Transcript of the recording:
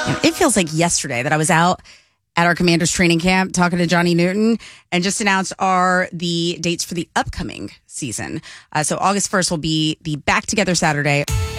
It feels like yesterday that I was out at our commander's training camp talking to Johnny Newton and just announced the dates for the upcoming season. So August 1st will be the Back Together Saturday.